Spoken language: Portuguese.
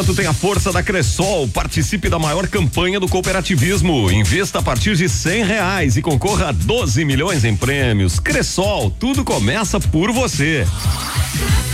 Tu tem a força da Cressol, participe da maior campanha do cooperativismo, investa a partir de R$ 100 e concorra a 12 milhões em prêmios. Cressol, tudo começa por você.